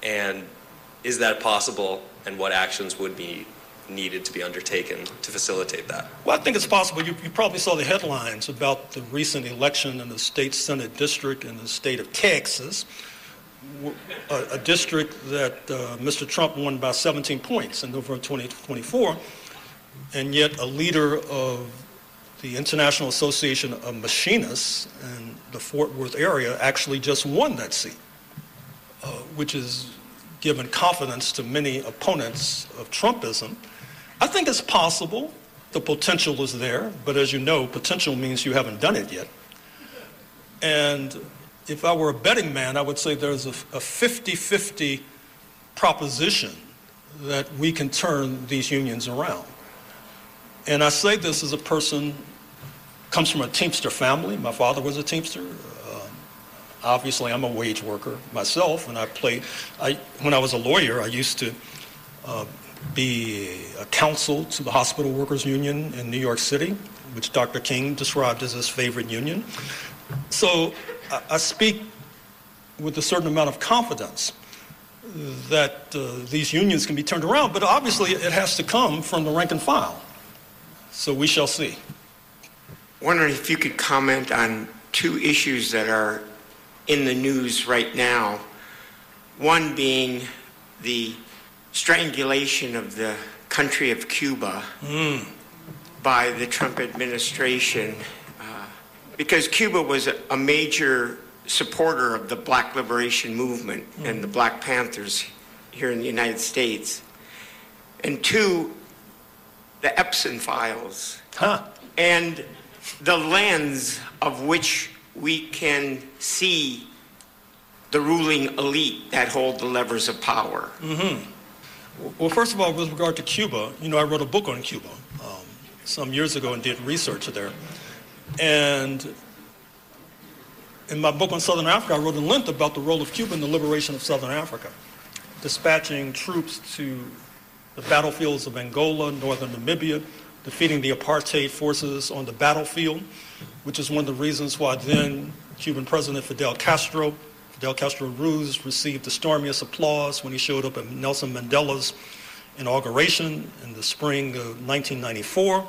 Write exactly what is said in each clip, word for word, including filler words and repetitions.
And is that possible, and what actions would be needed to be undertaken to facilitate that? Well, I think it's possible. You, you probably saw the headlines about the recent election in the state Senate district in the state of Texas, a, a district that uh, Mister Trump won by seventeen points in November twenty twenty-four, and yet a leader of the International Association of Machinists in the Fort Worth area actually just won that seat, uh, which has given confidence to many opponents of Trumpism. I think it's possible. The potential is there, but as you know, potential means you haven't done it yet. And if I were a betting man, I would say there's a, a fifty-fifty proposition that we can turn these unions around. And I say this as a person comes from a Teamster family. My father was a Teamster. Um, obviously, I'm a wage worker myself, and I played. I, when I was a lawyer, I used to uh, be a counsel to the Hospital Workers Union in New York City, which Doctor King described as his favorite union. So I, I speak with a certain amount of confidence that uh, these unions can be turned around, but obviously it has to come from the rank and file. So we shall see. Wondering if you could comment on two issues that are in the news right now. One being the strangulation of the country of Cuba mm. by the Trump administration, uh, because Cuba was a, a major supporter of the Black Liberation Movement mm. and the Black Panthers here in the United States. And two, the Epstein files, huh. and the lens of which we can see the ruling elite that hold the levers of power. Mm-hmm. Well, first of all, with regard to Cuba, you know, I wrote a book on Cuba um, some years ago and did research there. And in my book on Southern Africa, I wrote in length about the role of Cuba in the liberation of Southern Africa, dispatching troops to the battlefields of Angola, northern Namibia, defeating the apartheid forces on the battlefield, which is one of the reasons why then Cuban President Fidel Castro, Fidel Castro Ruz, received the stormiest applause when he showed up at Nelson Mandela's inauguration in the spring of nineteen ninety-four.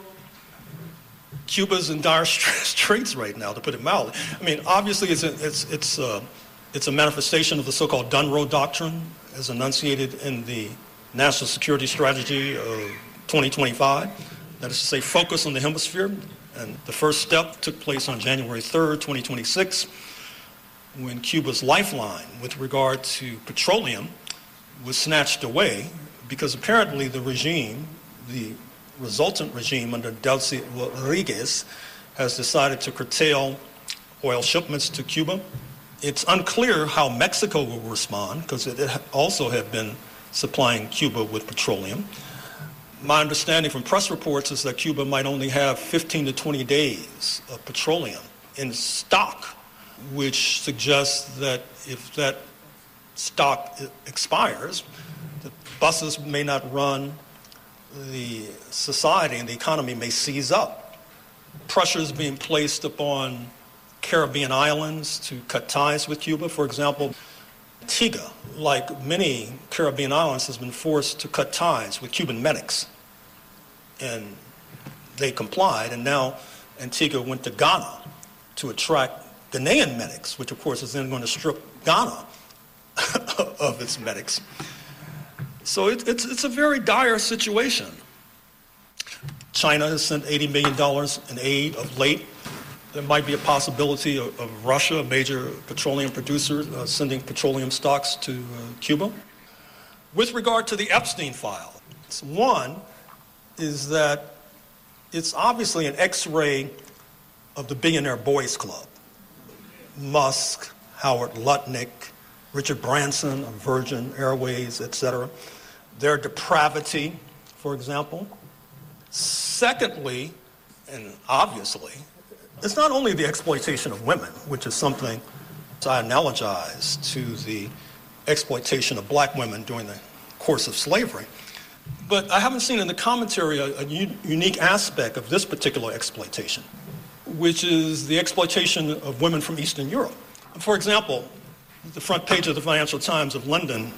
Cuba's in dire straits right now, to put it mildly. I mean, obviously it's a, it's, it's, a, it's a manifestation of the so-called Dunroe Doctrine as enunciated in the National Security Strategy of twenty twenty-five. That is to say, focus on the hemisphere. And the first step took place on January third, twenty twenty-six, when Cuba's lifeline with regard to petroleum was snatched away because apparently the regime, the resultant regime under Delcy Rodriguez, has decided to curtail oil shipments to Cuba. It's unclear how Mexico will respond because it also had been supplying Cuba with petroleum. My understanding from press reports is that Cuba might only have fifteen to twenty days of petroleum in stock, which suggests that if that stock expires, the buses may not run, the society and the economy may seize up. Pressure is being placed upon Caribbean islands to cut ties with Cuba. For example, Antigua, like many Caribbean islands, has been forced to cut ties with Cuban medics. And they complied, and now Antigua went to Ghana to attract Ghanaian medics, which of course is then going to strip Ghana of its medics. So it, it's, it's a very dire situation. China has sent eighty million dollars in aid of late. There might be a possibility of, of Russia, a major petroleum producer, uh, sending petroleum stocks to uh, Cuba. With regard to the Epstein file, one is that it's obviously an X-ray of the billionaire boys club. Musk, Howard Lutnick, Richard Branson of Virgin Airways, et cetera. Their depravity, for example. Secondly, and obviously, it's not only the exploitation of women, which is something I analogize to the exploitation of black women during the course of slavery, but I haven't seen in the commentary a, a u- unique aspect of this particular exploitation, which is the exploitation of women from Eastern Europe. For example, the front page of the Financial Times of London